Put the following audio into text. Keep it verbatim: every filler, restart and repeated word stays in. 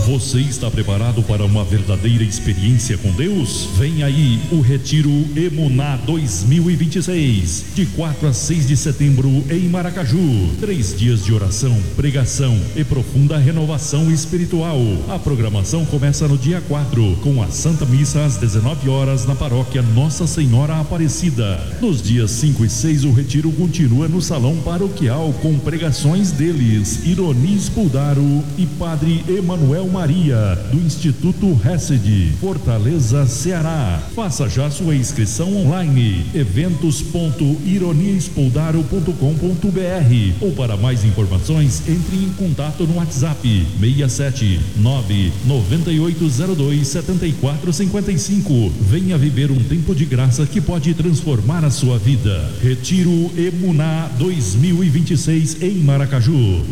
Você está preparado para uma verdadeira experiência com Deus? Vem aí o Retiro Emuná dois mil e vinte e seis, de quatro a seis de setembro em Maracaju. Três dias de oração, pregação e profunda renovação espiritual. A programação começa no dia quatro, com a Santa Missa às dezenove horas na paróquia Nossa Senhora Aparecida. Nos dias cinco e seis, o retiro continua no salão paroquial com pregações deles, Ironi Spuldaro e Padre Emanuel Maria, do Instituto Hesed, Fortaleza, Ceará. Faça já sua inscrição online, eventos ponto ironiespuldaro ponto com ponto br, ou para mais informações entre em contato no WhatsApp seis sete nove nove oito zero dois sete quatro cinco cinco. Venha viver um tempo de graça que pode transformar a sua vida. Retiro Emuná dois mil e vinte e seis em Maracaju.